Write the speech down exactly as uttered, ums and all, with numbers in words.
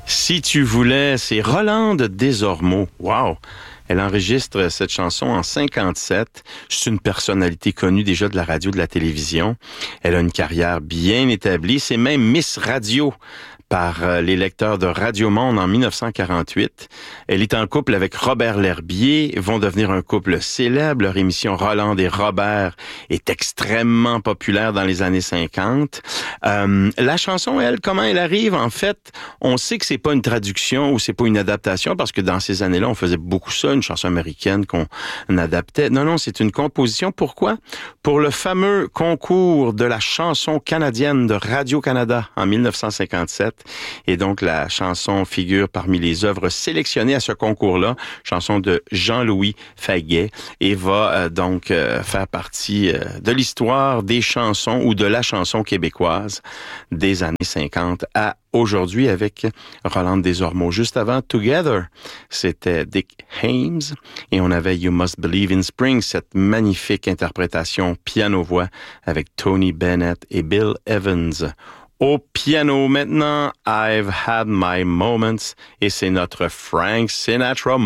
Si tu voulais, c'est Rolande Desormeaux. Wow! Elle enregistre cette chanson en cinquante-sept. C'est une personnalité connue déjà de la radio, de la télévision. Elle a une carrière bien établie. C'est même Miss Radio par les lecteurs de Radio Monde en dix-neuf cent quarante-huit. Elle est en couple avec Robert L'Herbier, vont devenir un couple célèbre. Leur émission Rolande et Robert est extrêmement populaire dans les années cinquante. Euh, la chanson, elle, comment elle arrive? En fait, on sait que c'est pas une traduction ou c'est pas une adaptation parce que dans ces années-là, on faisait beaucoup ça, une chanson américaine qu'on adaptait. Non, non, c'est une composition. Pourquoi? Pour le fameux concours de la chanson canadienne de Radio-Canada en dix-neuf cent cinquante-sept. Et donc, la chanson figure parmi les œuvres sélectionnées à ce concours-là, chanson de Jean-Louis Faguet, et va euh, donc euh, faire partie euh, de l'histoire des chansons ou de la chanson québécoise des années cinquante à aujourd'hui avec Rolande Desormeaux. Juste avant, Together, c'était Dick Haymes et on avait You Must Believe in Spring, cette magnifique interprétation piano-voix avec Tony Bennett et Bill Evans. Au piano maintenant, I've Had My Moments et c'est notre Frank Sinatra